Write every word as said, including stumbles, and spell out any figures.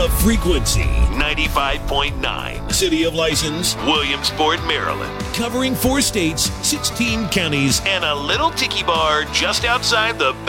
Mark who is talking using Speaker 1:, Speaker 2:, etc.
Speaker 1: The Frequency.
Speaker 2: ninety-five point nine.
Speaker 1: City of License.
Speaker 2: Williamsport, Maryland.
Speaker 1: Covering four states, sixteen counties,
Speaker 2: And a little tiki bar just outside the